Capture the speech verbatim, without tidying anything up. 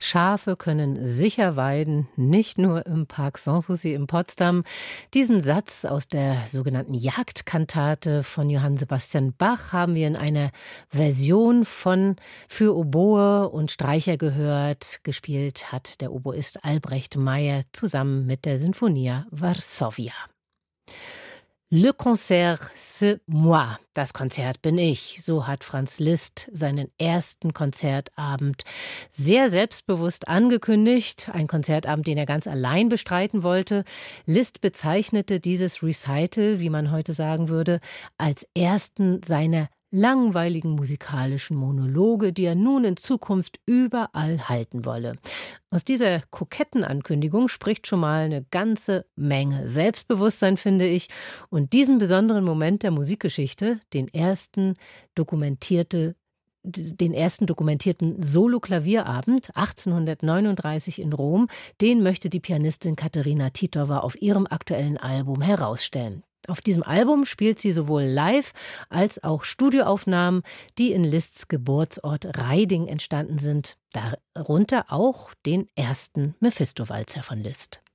Schafe können sicher weiden, nicht nur im Park Sanssouci in Potsdam. Diesen Satz aus der sogenannten Jagdkantate von Johann Sebastian Bach haben wir in einer Version von für Oboe und Streicher gehört. Gespielt hat der Oboist Albrecht Meyer zusammen mit der Sinfonia Varsovia. Le concert, c'est moi. Das Konzert bin ich. So hat Franz Liszt seinen ersten Konzertabend sehr selbstbewusst angekündigt. Ein Konzertabend, den er ganz allein bestreiten wollte. Liszt bezeichnete dieses Recital, wie man heute sagen würde, als ersten seiner langweiligen musikalischen Monologe, die er nun in Zukunft überall halten wolle. Aus dieser koketten Ankündigung spricht schon mal eine ganze Menge Selbstbewusstsein, finde ich. Und diesen besonderen Moment der Musikgeschichte, den ersten dokumentierte den ersten dokumentierten Solo-Klavierabend achtzehnhundertneununddreißig in Rom, den möchte die Pianistin Katerina Titova auf ihrem aktuellen Album herausstellen. Auf diesem Album spielt sie sowohl Live- als auch Studioaufnahmen, die in Liszts Geburtsort Raiding entstanden sind. Darunter auch den ersten Mephisto-Walzer von Liszt.